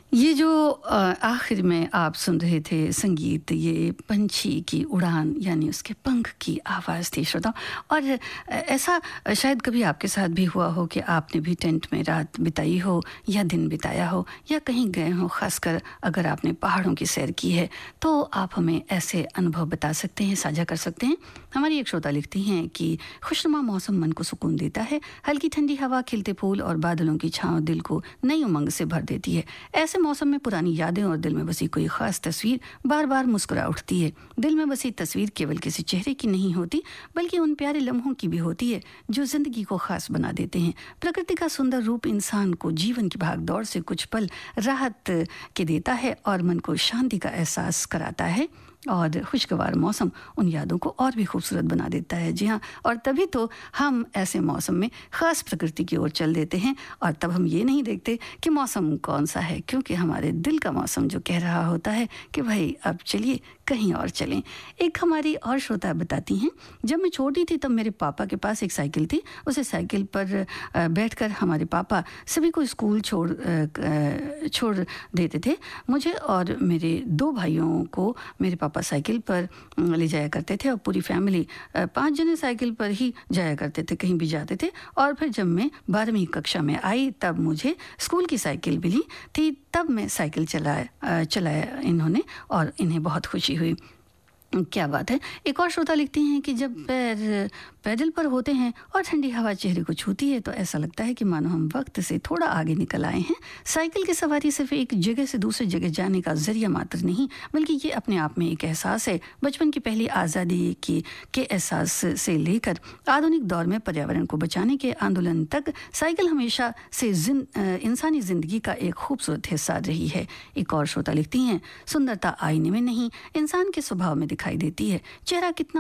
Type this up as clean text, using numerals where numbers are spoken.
ये जो आखिर में आप सुन रहे थे संगीत, ये पंछी की उड़ान यानी उसके पंख की आवाज़ थी श्रोता। और ऐसा शायद कभी आपके साथ भी हुआ हो कि आपने भी टेंट में रात बिताई हो या दिन बिताया हो या कहीं गए हो, ख़ासकर अगर आपने पहाड़ों की सैर की है तो आप हमें ऐसे अनुभव बता सकते हैं, साझा कर सकते हैं। हमारी एक श्रोता लिखती हैं कि खुशनुमा मौसम मन को सुकून देता है, हल्की ठंडी हवा, खिलते फूल और बादलों की छाँव दिल को नई उमंग से भर देती है। ऐसे मौसम में पुरानी यादें और दिल में बसी कोई खास तस्वीर बार बार मुस्कुरा उठती है। दिल में बसी तस्वीर केवल किसी चेहरे की नहीं होती बल्कि उन प्यारे लम्हों की भी होती है जो जिंदगी को खास बना देते हैं। प्रकृति का सुंदर रूप इंसान को जीवन की भाग दौड़ से कुछ पल राहत के देता है और मन को शांति का एहसास कराता है और खुशगवार मौसम उन यादों को और भी खूबसूरत बना देता है। जी हाँ, और तभी तो हम ऐसे मौसम में ख़ास प्रकृति की ओर चल देते हैं और तब हम ये नहीं देखते कि मौसम कौन सा है, क्योंकि हमारे दिल का मौसम जो कह रहा होता है कि भाई अब चलिए कहीं और चलें। एक हमारी और श्रोता बताती हैं, जब मैं छोटी थी तब मेरे पापा के पास एक साइकिल थी। उसे साइकिल पर बैठकर हमारे पापा सभी को स्कूल छोड़ देते थे। मुझे और मेरे 2 भाइयों को मेरे पापा साइकिल पर ले जाया करते थे और पूरी फैमिली 5 जने साइकिल पर ही जाया करते थे, कहीं भी जाते थे। और फिर जब मैं 12वीं कक्षा में आई तब मुझे स्कूल की साइकिल मिली थी, तब मैं साइकिल चलाया इन्होंने और इन्हें बहुत खुशी हुई। क्या बात है। एक और श्रोता लिखती हैं कि जब पैदल पर होते हैं और ठंडी हवा चेहरे को छूती है तो ऐसा लगता है कि मानो हम वक्त से थोड़ा आगे निकल आए हैं। साइकिल की सवारी सिर्फ एक जगह से दूसरी जगह जाने का जरिया मात्र नहीं बल्कि ये अपने आप में एक एहसास है। बचपन की पहली आज़ादी के एहसास से लेकर आधुनिक दौर में पर्यावरण को बचाने के आंदोलन तक साइकिल हमेशा से इंसानी जिंदगी का एक खूबसूरत हिस्सा रही है। एक और श्रोता लिखती हैं, सुंदरता आईने में नहीं इंसान के स्वभाव में दिखाई देती है। चेहरा कितना